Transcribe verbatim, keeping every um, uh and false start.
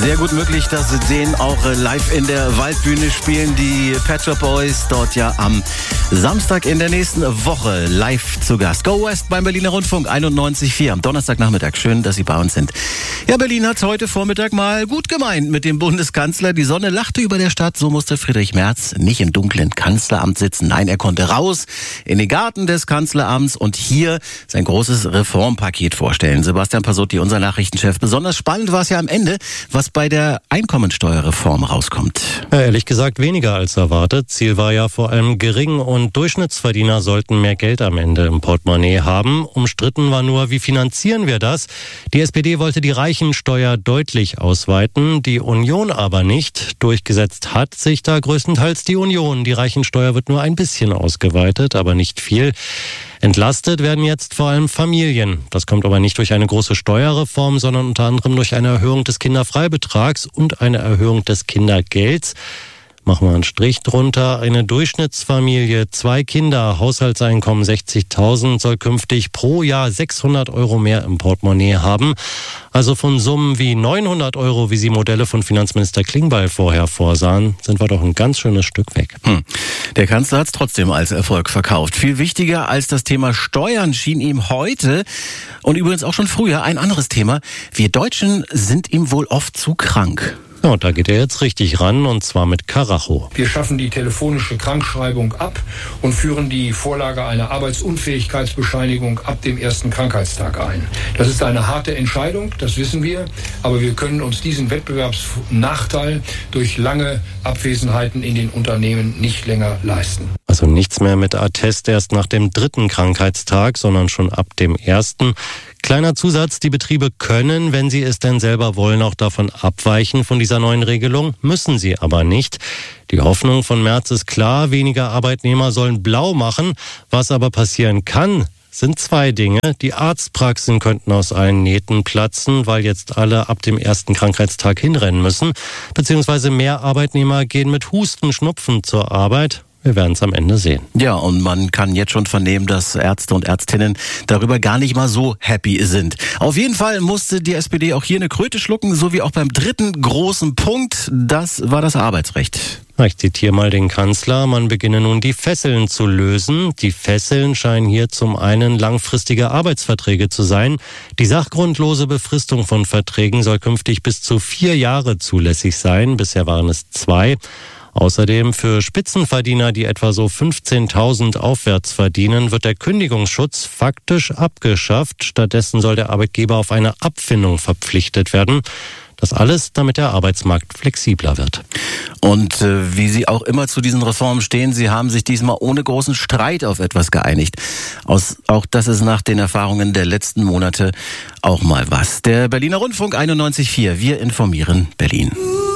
Sehr gut möglich, dass sie den auch live in der Waldbühne spielen. Die Pet Shop Boys dort ja am Samstag in der nächsten Woche live zu Gast. Go West beim Berliner Rundfunk einundneunzig Komma vier am Donnerstagnachmittag. Schön, dass Sie bei uns sind. Ja, Berlin hat heute Vormittag mal gut gemeint mit dem Bundeskanzler. Die Sonne lachte über der Stadt. So musste Friedrich Merz nicht im dunklen Kanzleramt sitzen. Nein, er konnte raus in den Garten des Kanzleramts und hier sein großes Reformpaket vorstellen. Sebastian Pasotti, unser Nachrichtenchef. Besonders spannend war es ja am Ende, was bei der Einkommensteuerreform rauskommt. Ja, ehrlich gesagt weniger als erwartet. Ziel war ja vor allem Gering- und Durchschnittsverdiener sollten mehr Geld am Ende im Portemonnaie haben. Umstritten war nur, wie finanzieren wir das? Die S P D wollte die Reichensteuer deutlich ausweiten, die Union aber nicht. Durchgesetzt hat sich da größtenteils die Union. Die Reichensteuer wird nur ein bisschen ausgeweitet, aber nicht viel. Entlastet werden jetzt vor allem Familien. Das kommt aber nicht durch eine große Steuerreform, sondern unter anderem durch eine Erhöhung des Kinderfreibetrags und eine Erhöhung des Kindergelds. Machen wir einen Strich drunter. Eine Durchschnittsfamilie, zwei Kinder, Haushaltseinkommen sechzigtausend, soll künftig pro Jahr sechshundert Euro mehr im Portemonnaie haben. Also von Summen wie neunhundert Euro, wie sie Modelle von Finanzminister Klingbeil vorher vorsahen, sind wir doch ein ganz schönes Stück weg. Hm. Der Kanzler hat es trotzdem als Erfolg verkauft. Viel wichtiger als das Thema Steuern schien ihm heute und übrigens auch schon früher ein anderes Thema. Wir Deutschen sind ihm wohl oft zu krank. Ja, und da geht er jetzt richtig ran, und zwar mit Karacho. Wir schaffen die telefonische Krankschreibung ab und führen die Vorlage einer Arbeitsunfähigkeitsbescheinigung ab dem ersten Krankheitstag ein. Das ist eine harte Entscheidung, das wissen wir, aber wir können uns diesen Wettbewerbsnachteil durch lange Abwesenheiten in den Unternehmen nicht länger leisten. Also nichts mehr mit Attest erst nach dem dritten Krankheitstag, sondern schon ab dem ersten. Kleiner Zusatz, die Betriebe können, wenn sie es denn selber wollen, auch davon abweichen von dieser neuen Regelung, müssen sie aber nicht. Die Hoffnung von Merz ist klar, weniger Arbeitnehmer sollen blau machen. Was aber passieren kann, sind zwei Dinge. Die Arztpraxen könnten aus allen Nähten platzen, weil jetzt alle ab dem ersten Krankheitstag hinrennen müssen. Beziehungsweise mehr Arbeitnehmer gehen mit Husten, Schnupfen zur Arbeit. Wir werden es am Ende sehen. Ja, und man kann jetzt schon vernehmen, dass Ärzte und Ärztinnen darüber gar nicht mal so happy sind. Auf jeden Fall musste die S P D auch hier eine Kröte schlucken, so wie auch beim dritten großen Punkt. Das war das Arbeitsrecht. Ich zitiere mal den Kanzler. Man beginne nun die Fesseln zu lösen. Die Fesseln scheinen hier zum einen langfristige Arbeitsverträge zu sein. Die sachgrundlose Befristung von Verträgen soll künftig bis zu vier Jahre zulässig sein. Bisher waren es zwei. Außerdem für Spitzenverdiener, die etwa so fünfzehntausend aufwärts verdienen, wird der Kündigungsschutz faktisch abgeschafft. Stattdessen soll der Arbeitgeber auf eine Abfindung verpflichtet werden. Das alles, damit der Arbeitsmarkt flexibler wird. Und äh, wie Sie auch immer zu diesen Reformen stehen, Sie haben sich diesmal ohne großen Streit auf etwas geeinigt. Aus, auch das ist nach den Erfahrungen der letzten Monate auch mal was. Der Berliner Rundfunk einundneunzig Komma vier. Wir informieren Berlin.